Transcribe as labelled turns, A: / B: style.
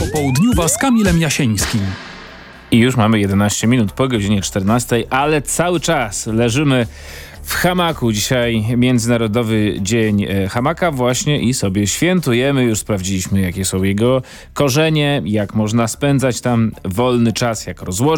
A: Popołudniowa z Kamilem Jasieńskim.
B: I już mamy 11 minut po godzinie 14, ale cały czas leżymy w hamaku. Dzisiaj Międzynarodowy Dzień Hamaka właśnie i sobie świętujemy. Już sprawdziliśmy, jakie są jego korzenie, jak można spędzać tam wolny czas, jak rozłożyć